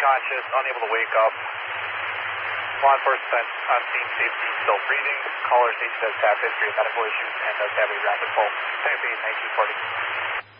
unconscious, unable to wake up. Law enforcement on scene, safety, still breathing. Caller states does have history of medical issues and does have a rapid pulse. Same thing, 1940.